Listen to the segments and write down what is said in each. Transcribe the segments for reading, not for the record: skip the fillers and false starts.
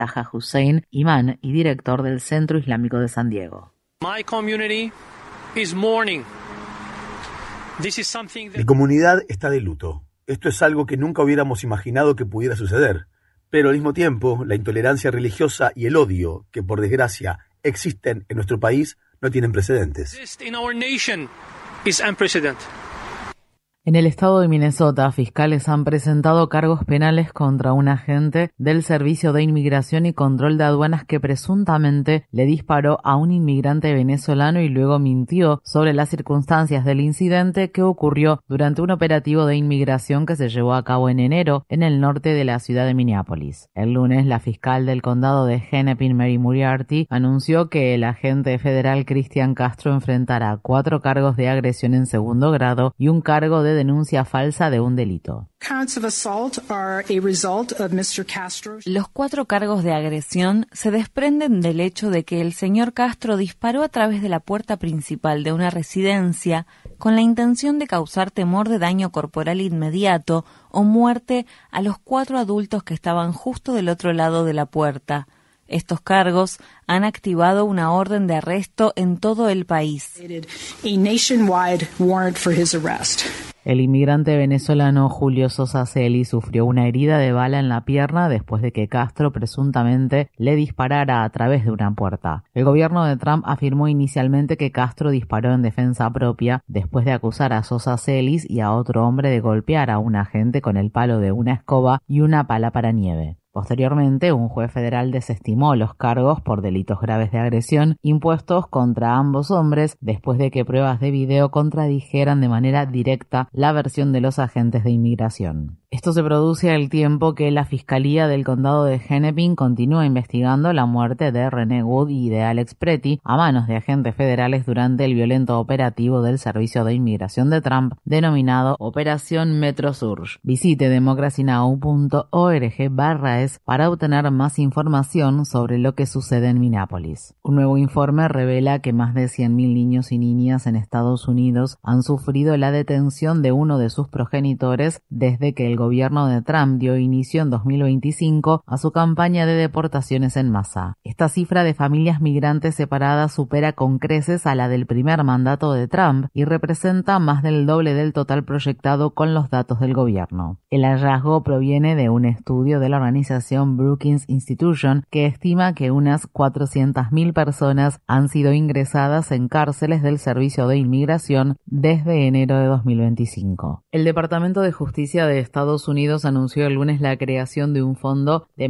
Taha Hussein, imán y director del Centro Islámico de San Diego. My community is mourning. Mi comunidad está de luto. Esto es algo que nunca hubiéramos imaginado que pudiera suceder. Pero al mismo tiempo, la intolerancia religiosa y el odio que, por desgracia, existen en nuestro país no tienen precedentes. En el estado de Minnesota, fiscales han presentado cargos penales contra un agente del Servicio de Inmigración y Control de Aduanas que presuntamente le disparó a un inmigrante venezolano y luego mintió sobre las circunstancias del incidente que ocurrió durante un operativo de inmigración que se llevó a cabo en enero en el norte de la ciudad de Minneapolis. El lunes, la fiscal del condado de Hennepin, Mary Moriarty, anunció que el agente federal Cristian Castro enfrentará 4 cargos de agresión en segundo grado y un cargo de denuncia falsa de un delito. Los 4 cargos de agresión se desprenden del hecho de que el señor Castro disparó a través de la puerta principal de una residencia con la intención de causar temor de daño corporal inmediato o muerte a los 4 adultos que estaban justo del otro lado de la puerta. Estos cargos han activado una orden de arresto en todo el país. El inmigrante venezolano Julio Sosa Celi sufrió una herida de bala en la pierna después de que Castro presuntamente le disparara a través de una puerta. El gobierno de Trump afirmó inicialmente que Castro disparó en defensa propia después de acusar a Sosa Celis y a otro hombre de golpear a un agente con el palo de una escoba y una pala para nieve. Posteriormente, un juez federal desestimó los cargos por delitos graves de agresión impuestos contra ambos hombres después de que pruebas de video contradijeran de manera directa la versión de los agentes de inmigración. Esto se produce al tiempo que la Fiscalía del Condado de Hennepin continúa investigando la muerte de René Wood y de Alex Pretty a manos de agentes federales durante el violento operativo del Servicio de Inmigración de Trump denominado Operación Metro Surge. Visite democracynow.org/es para obtener más información sobre lo que sucede en Minneapolis. Un nuevo informe revela que más de 100.000 niños y niñas en Estados Unidos han sufrido la detención de uno de sus progenitores desde que el gobierno de Trump dio inicio en 2025 a su campaña de deportaciones en masa. Esta cifra de familias migrantes separadas supera con creces a la del primer mandato de Trump y representa más del doble del total proyectado con los datos del gobierno. El hallazgo proviene de un estudio de la organización Brookings Institution que estima que unas 400.000 personas han sido ingresadas en cárceles del Servicio de Inmigración desde enero de 2025. El Departamento de Justicia de Estados Unidos anunció el lunes la creación de un fondo de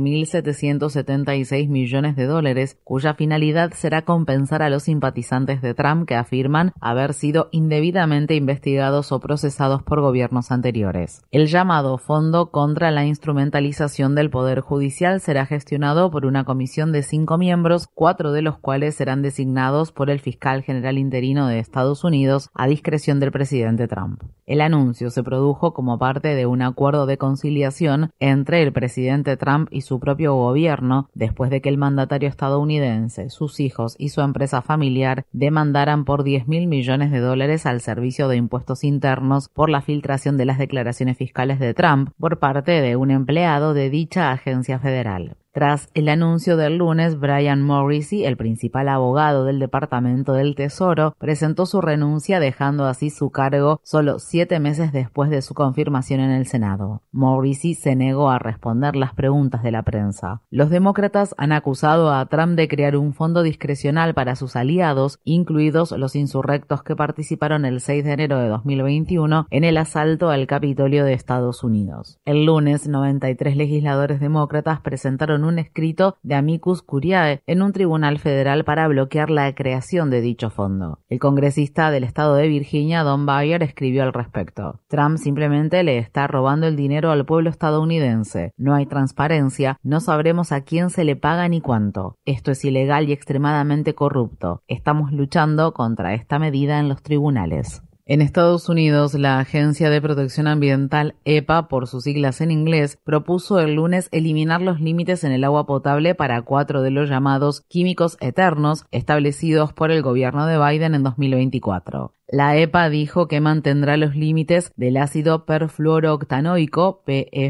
$1.776 millones, cuya finalidad será compensar a los simpatizantes de Trump que afirman haber sido indebidamente investigados o procesados por gobiernos anteriores. El llamado Fondo contra la Instrumentalización del Poder Judicial será gestionado por una comisión de 5 miembros, 4 de los cuales serán designados por el fiscal general interino de Estados Unidos a discreción del presidente Trump. El anuncio se produjo como parte de un acuerdo de conciliación entre el presidente Trump y su propio gobierno después de que el mandatario estadounidense, sus hijos y su empresa familiar demandaran por $10.000 millones al Servicio de Impuestos Internos por la filtración de las declaraciones fiscales de Trump por parte de un empleado de dicha agencia federal. Tras el anuncio del lunes, Brian Morrissey, el principal abogado del Departamento del Tesoro, presentó su renuncia dejando así su cargo solo 7 meses después de su confirmación en el Senado. Morrissey se negó a responder las preguntas de la prensa. Los demócratas han acusado a Trump de crear un fondo discrecional para sus aliados, incluidos los insurrectos que participaron el 6 de enero de 2021 en el asalto al Capitolio de Estados Unidos. El lunes, 93 legisladores demócratas presentaron un escrito de amicus curiae en un tribunal federal para bloquear la creación de dicho fondo. El congresista del estado de Virginia, Don Bayer, escribió al respecto: Trump simplemente le está robando el dinero al pueblo estadounidense. No hay transparencia, no sabremos a quién se le paga ni cuánto. Esto es ilegal y extremadamente corrupto. Estamos luchando contra esta medida en los tribunales. En Estados Unidos, la Agencia de Protección Ambiental, EPA, por sus siglas en inglés, propuso el lunes eliminar los límites en el agua potable para 4 de los llamados químicos eternos establecidos por el gobierno de Biden en 2024. La EPA dijo que mantendrá los límites del ácido perfluorooctanoico,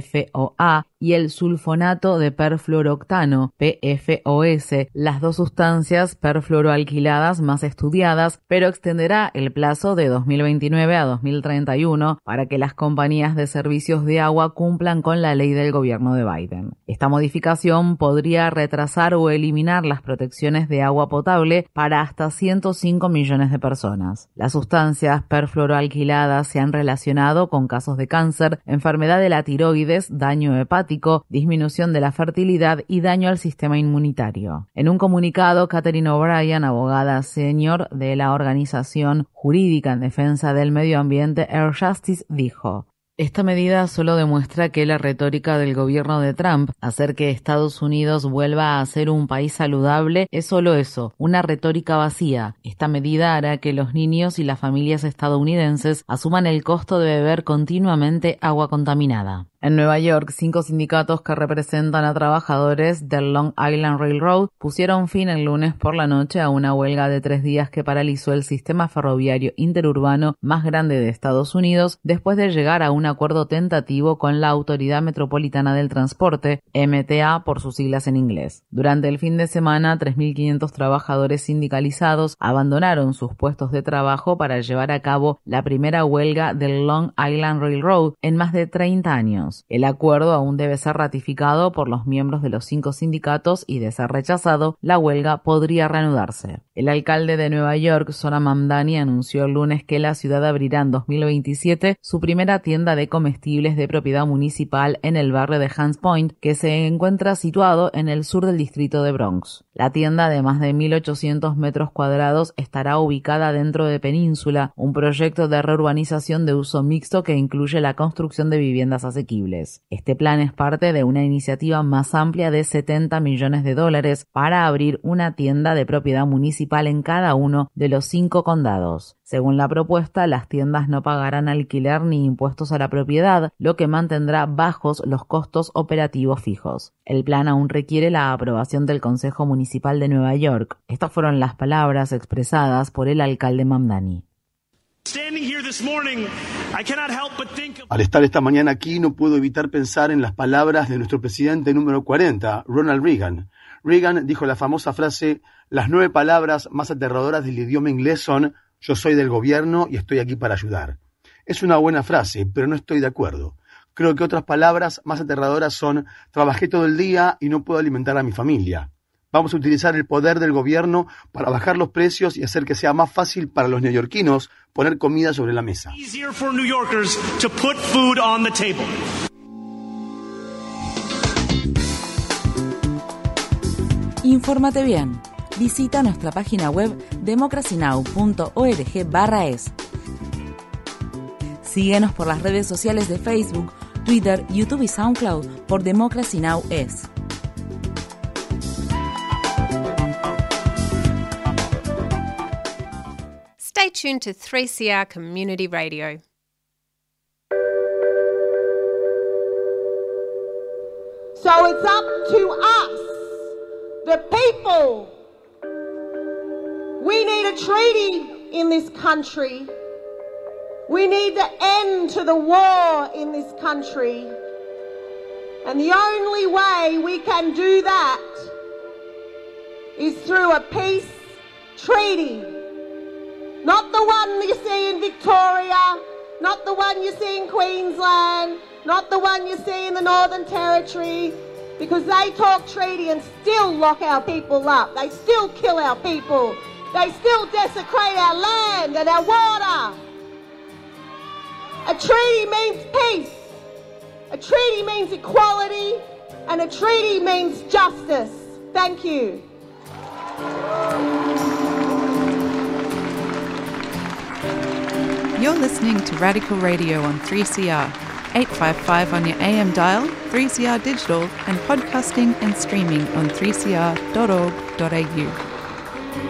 PFOA, y el sulfonato de perfluorooctano, PFOS, las dos sustancias perfluoroalquiladas más estudiadas, pero extenderá el plazo de 2029 a 2031 para que las compañías de servicios de agua cumplan con la ley del gobierno de Biden. Esta modificación podría retrasar o eliminar las protecciones de agua potable para hasta 105 millones de personas. Las sustancias perfluoroalquiladas se han relacionado con casos de cáncer, enfermedad de la tiroides, daño hepático, disminución de la fertilidad y daño al sistema inmunitario. En un comunicado, Catherine O'Brien, abogada senior de la organización jurídica en defensa del medio ambiente Air Justice, dijo: esta medida solo demuestra que la retórica del gobierno de Trump, hacer que Estados Unidos vuelva a ser un país saludable, es solo eso, una retórica vacía. Esta medida hará que los niños y las familias estadounidenses asuman el costo de beber continuamente agua contaminada. En Nueva York, 5 sindicatos que representan a trabajadores del Long Island Railroad pusieron fin el lunes por la noche a una huelga de 3 días que paralizó el sistema ferroviario interurbano más grande de Estados Unidos después de llegar a un acuerdo tentativo con la Autoridad Metropolitana del Transporte, MTA por sus siglas en inglés. Durante el fin de semana, 3.500 trabajadores sindicalizados abandonaron sus puestos de trabajo para llevar a cabo la primera huelga del Long Island Railroad en más de 30 años. El acuerdo aún debe ser ratificado por los miembros de los 5 sindicatos y, de ser rechazado, la huelga podría reanudarse. El alcalde de Nueva York, Zohran Mamdani, anunció el lunes que la ciudad abrirá en 2027 su primera tienda de comestibles de propiedad municipal en el barrio de Hunts Point, que se encuentra situado en el sur del distrito de Bronx. La tienda, de más de 1.800 metros cuadrados, estará ubicada dentro de Península, un proyecto de reurbanización de uso mixto que incluye la construcción de viviendas asequibles. Este plan es parte de una iniciativa más amplia de $70 millones para abrir una tienda de propiedad municipal en cada uno de los 5 condados. Según la propuesta, las tiendas no pagarán alquiler ni impuestos a la propiedad, lo que mantendrá bajos los costos operativos fijos. El plan aún requiere la aprobación del Consejo Municipal de Nueva York. Estas fueron las palabras expresadas por el alcalde Mamdani. Al estar esta mañana aquí, no puedo evitar pensar en las palabras de nuestro presidente número 40, Ronald Reagan. Reagan dijo la famosa frase: las 9 palabras más aterradoras del idioma inglés son: yo soy del gobierno y estoy aquí para ayudar. Es una buena frase, pero no estoy de acuerdo. Creo que otras palabras más aterradoras son: trabajé todo el día y no puedo alimentar a mi familia. Vamos a utilizar el poder del gobierno para bajar los precios y hacer que sea más fácil para los neoyorquinos poner comida sobre la mesa. Infórmate bien. Visita nuestra página web democracynow.org/es. Síguenos por las redes sociales de Facebook, Twitter, YouTube y SoundCloud por Democracy Now! Es. Stay tuned to 3CR Community Radio. So it's up to us, the people. We need a treaty in this country. We need the end to the war in this country. And the only way we can do that is through a peace treaty. Not the one you see in Victoria, not the one you see in Queensland, not the one you see in the Northern Territory, because they talk treaty and still lock our people up. They still kill our people. They still desecrate our land and our water. A treaty means peace. A treaty means equality. And a treaty means justice. Thank you. You're listening to Radical Radio on 3CR, 855 on your AM dial, 3CR digital, and podcasting and streaming on 3cr.org.au.